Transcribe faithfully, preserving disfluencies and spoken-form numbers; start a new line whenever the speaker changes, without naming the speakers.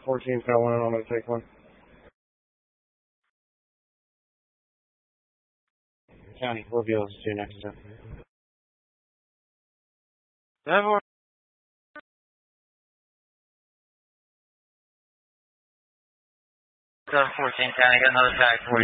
fourteen, fell one, I'm going to take one. County, we'll be able to see you next time. Everyone.
fourteen, County, got another tag for you.